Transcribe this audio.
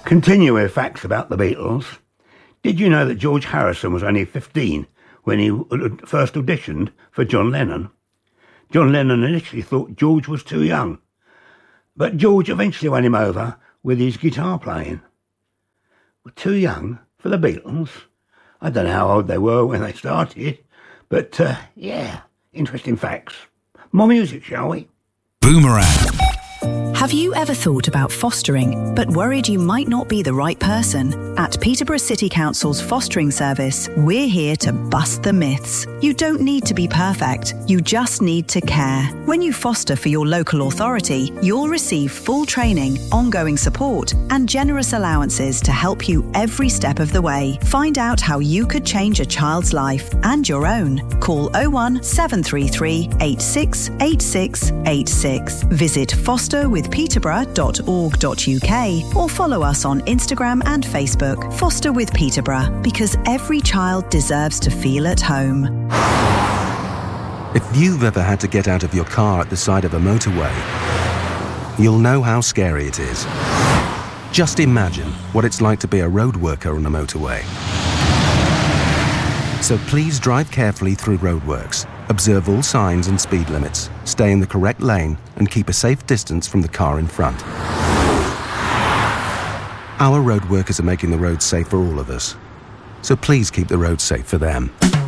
Continue with facts about the Beatles. Did you know that George Harrison was only 15 when he first auditioned for John Lennon? John Lennon initially thought George was too young, but George eventually won him over with his guitar playing. Too young for the Beatles? I don't know how old they were when they started, but yeah, interesting facts. More music, shall we? Boomerang. Have you ever thought about fostering, but worried you might not be the right person? At Peterborough City Council's fostering service, we're here to bust the myths. You don't need to be perfect, you just need to care. When you foster for your local authority, you'll receive full training, ongoing support, and generous allowances to help you every step of the way. Find out how you could change a child's life and your own. Call 01733 86 86 86. Visit fosterwithpeterborough.org.uk or follow us on Instagram and Facebook. Foster with Peterborough, because every child deserves to feel at home. If you've ever had to get out of your car at the side of a motorway, you'll know how scary it is. Just imagine what it's like to be a road worker on a motorway. So please drive carefully through roadworks, observe all signs and speed limits, stay in the correct lane, and keep a safe distance from the car in front. Our road workers are making the roads safe for all of us, so please keep the roads safe for them.